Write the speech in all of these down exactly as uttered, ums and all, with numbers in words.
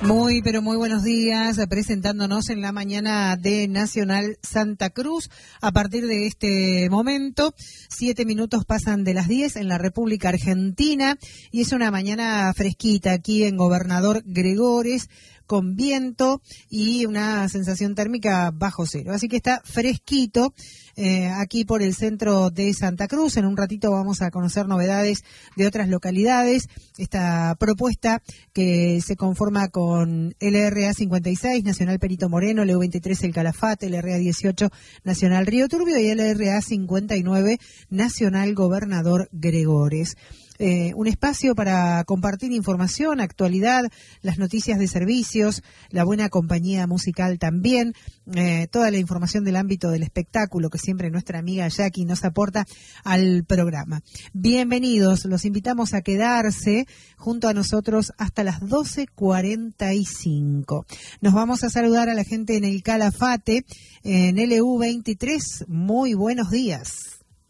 Muy, pero muy buenos días, presentándonos en la mañana de Nacional Santa Cruz. A partir de este momento, siete minutos pasan de las diez en la República Argentina y es una mañana fresquita aquí en Gobernador Gregores, con viento y una sensación térmica bajo cero. Así que está fresquito eh, aquí por el centro de Santa Cruz. En un ratito vamos a conocer novedades de otras localidades. Esta propuesta que se conforma con L R A cincuenta y seis, Nacional Perito Moreno, L U veintitrés El Calafate, L R A dieciocho, Nacional Río Turbio y L R A cincuenta y nueve, Nacional Gobernador Gregores. Eh, un espacio para compartir información, actualidad, las noticias de servicios, la buena compañía musical también, eh, toda la información del ámbito del espectáculo que siempre nuestra amiga Jackie nos aporta al programa. Bienvenidos, los invitamos a quedarse junto a nosotros hasta las doce cuarenta y cinco. Nos vamos a saludar a la gente en el Calafate, en L U veintitrés. Muy buenos días.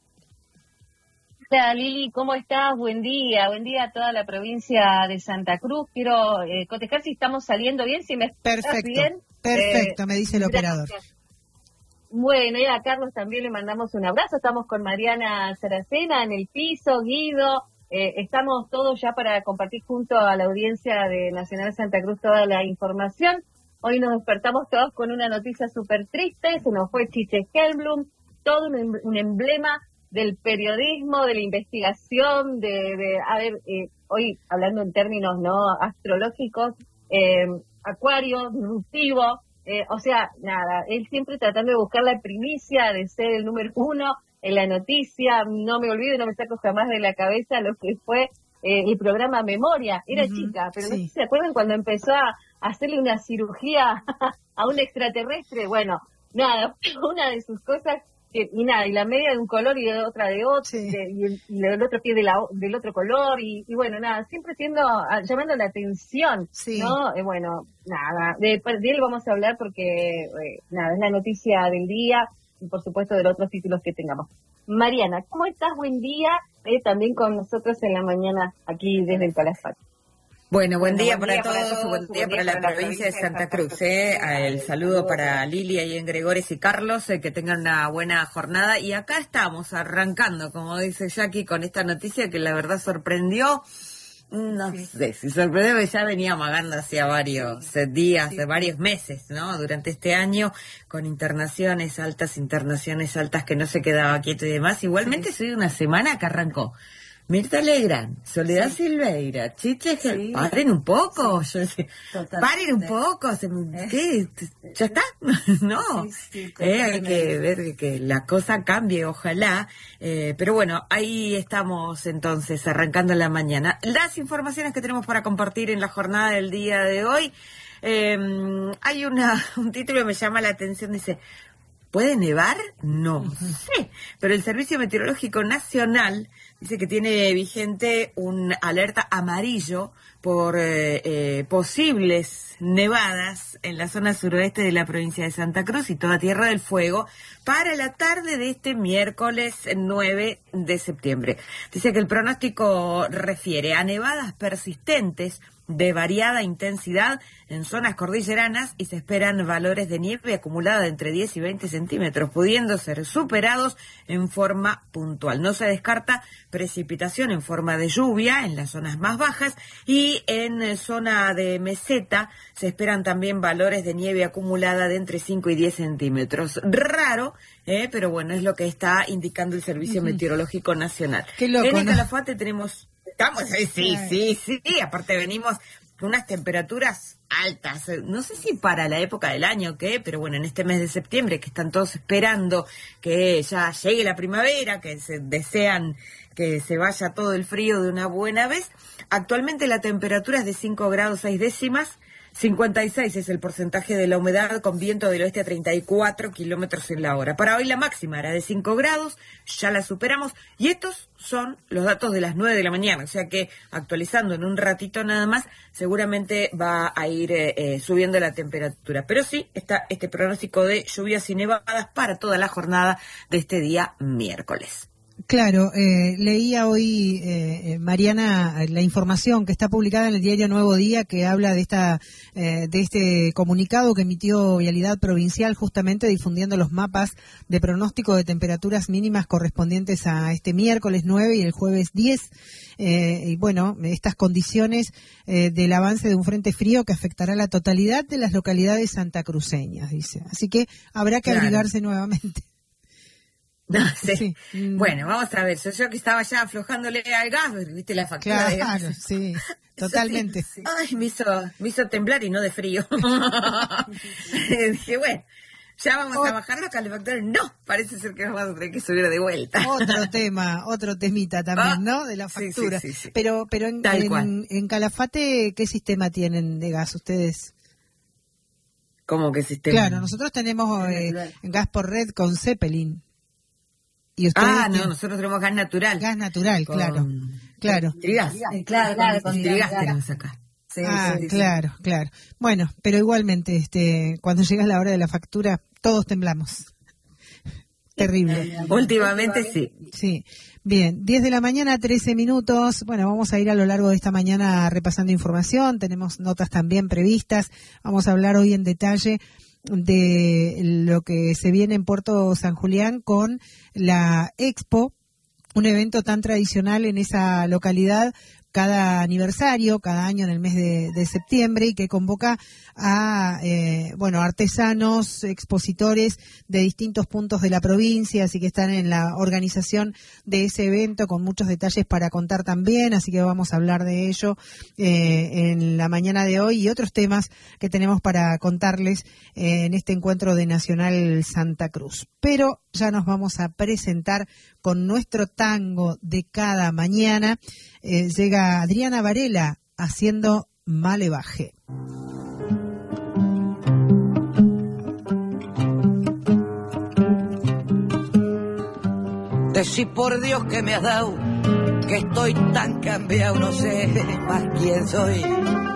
Hola Lili, ¿cómo estás? Buen día, buen día a toda la provincia de Santa Cruz. Quiero eh, cotejar si estamos saliendo bien, si me escuchas perfecto, bien. Perfecto, eh, me dice el gracias. operador. Bueno, y a Carlos también le mandamos un abrazo. Estamos con Mariana Saracena en el piso, Guido. Eh, estamos todos ya para compartir junto a la audiencia de Nacional Santa Cruz toda la información. Hoy nos despertamos todos con una noticia súper triste. Se nos fue Chiche Helblum, todo un, un emblema del periodismo, de la investigación, de, de a ver, eh, hoy hablando en términos no astrológicos, eh, acuario, disruptivo, eh, o sea, nada, él siempre tratando de buscar la primicia, de ser el número uno en la noticia. No me olvido, no me saco jamás de la cabeza lo que fue eh, el programa Memoria. Era uh-huh, chica, pero sí. No sé si se acuerdan cuando empezó a hacerle una cirugía a un extraterrestre. Bueno, nada, una de sus cosas. Y nada, y la media de un color y de otra de otro, sí. de, y, el, y el otro pie de la, del otro color, y, y bueno, nada, siempre siendo, llamando la atención, sí. ¿no? Eh, bueno, nada, de, de él vamos a hablar porque, eh, nada, es la noticia del día, y por supuesto de los otros títulos que tengamos. Mariana, ¿cómo estás? Buen día, eh, también con nosotros en la mañana, aquí desde el Calafate. Bueno, buen, bueno, día, buen día para todos, todos buen, día buen día para, para la provincia de Santa Cruz. Eh. El saludo para Lili ahí en Gregores y Carlos, eh, que tengan una buena jornada. Y acá estamos arrancando, como dice Jackie, con esta noticia que la verdad sorprendió. No sí. sé si sorprendió, ya venía amagando hacía varios sí. días, sí. varios meses, ¿no? Durante este año, con internaciones altas, internaciones altas, que no se quedaba quieto y demás. Igualmente, sí. soy una semana que arrancó. Mirta Legrand, Soledad sí. Silveira, Chiche, sí. paren un poco, sí. yo sé, paren un poco, se, ¿qué? ¿Ya está? no, sí, sí, eh, hay que ver que la cosa cambie, ojalá, eh, pero bueno, ahí estamos entonces arrancando la mañana. Las informaciones que tenemos para compartir en la jornada del día de hoy, eh, hay una un título que me llama la atención, dice, ¿puede nevar? No sé, pero el Servicio Meteorológico Nacional dice que tiene vigente un alerta amarillo por eh, eh, posibles nevadas en la zona suroeste de la provincia de Santa Cruz y toda Tierra del Fuego para la tarde de este miércoles nueve de septiembre. Dice que el pronóstico refiere a nevadas persistentes de variada intensidad en zonas cordilleranas y se esperan valores de nieve acumulada de entre diez y veinte centímetros, pudiendo ser superados en forma puntual. No se descarta precipitación en forma de lluvia en las zonas más bajas y en zona de meseta se esperan también valores de nieve acumulada de entre cinco y diez centímetros. Raro, eh, pero bueno, es lo que está indicando el Servicio uh-huh. Meteorológico Nacional. Qué loco, en el ¿no? Calafate tenemos... Estamos ahí, sí, sí, sí, sí, aparte venimos con unas temperaturas altas, no sé si para la época del año qué, pero bueno, en este mes de septiembre que están todos esperando que ya llegue la primavera, que se desean que se vaya todo el frío de una buena vez, actualmente la temperatura es de cinco grados seis décimas, cincuenta y seis es el porcentaje de la humedad con viento del oeste a treinta y cuatro kilómetros en la hora. Para hoy la máxima era de cinco grados, ya la superamos y estos son los datos de las nueve de la mañana, o sea que actualizando en un ratito nada más seguramente va a ir eh, eh, subiendo la temperatura. Pero sí está este pronóstico de lluvias y nevadas para toda la jornada de este día miércoles. Claro, eh, leía hoy, eh, Mariana, la información que está publicada en el diario Nuevo Día, que habla de esta eh, de este comunicado que emitió Vialidad Provincial, justamente difundiendo los mapas de pronóstico de temperaturas mínimas correspondientes a este miércoles nueve y el jueves diez. Eh, y bueno, estas condiciones eh, del avance de un frente frío que afectará la totalidad de las localidades santacruceñas, dice. Así que habrá que claro. abrigarse nuevamente. No sé. Sí. Bueno, vamos a ver. Soy yo que estaba ya aflojándole al gas, viste la factura claro, de gas. Claro, sí, totalmente. Sí, sí. Ay, me hizo, me hizo temblar y no de frío. Dije, bueno, ya vamos o... a bajar los calefactores. No, parece ser que vamos a tener que subir de vuelta. Otro tema, otro temita también, ah, ¿no? De la factura. Sí, sí, sí, sí. Pero, pero en, en, en Calafate, ¿qué sistema tienen de gas ustedes? ¿Cómo que sistema? Claro, nosotros tenemos eh, gas por red con Zeppelin. ¿Y ah, no, tienen? Nosotros tenemos gas natural. Gas natural, con... claro. Claro. Trigas. Claro, claro, con trigas tenemos acá. Sí, ah, sí, claro, sí. claro. Bueno, pero igualmente, este, cuando llega la hora de la factura, todos temblamos. Terrible. Últimamente sí. Sí. Bien, diez de la mañana, trece minutos. Bueno, vamos a ir a lo largo de esta mañana repasando información. Tenemos notas también previstas. Vamos a hablar hoy en detalle de lo que se viene en Puerto San Julián con la Expo, un evento tan tradicional en esa localidad cada aniversario, cada año en el mes de, de septiembre, y que convoca a eh, bueno artesanos, expositores de distintos puntos de la provincia, así que están en la organización de ese evento con muchos detalles para contar también, así que vamos a hablar de ello eh, en la mañana de hoy y otros temas que tenemos para contarles eh, en este encuentro de Nacional Santa Cruz. Pero ya nos vamos a presentar con nuestro tango de cada mañana. Eh, llega Adriana Varela haciendo Malevaje. Decí por Dios que me has dado, que estoy tan cambiado, no sé más quién soy.